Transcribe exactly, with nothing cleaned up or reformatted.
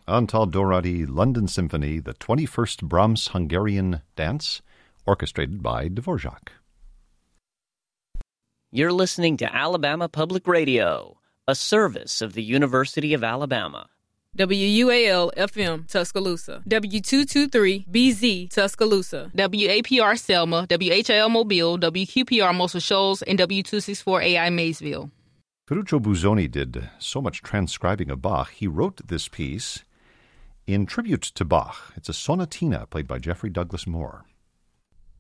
Antal Dorati London Symphony, the twenty-first Brahms Hungarian Dance, orchestrated by Dvorak. You're listening to Alabama Public Radio, a service of the University of Alabama. W U A L F M Tuscaloosa, W two twenty-three B Z Tuscaloosa, W A P R Selma, W H L Mobile, W Q P R Muscle Shoals, and W two sixty-four A I Maysville. Ferruccio Busoni did so much transcribing of Bach, he wrote this piece in tribute to Bach. It's a sonatina played by Jeffrey Douglas Moore.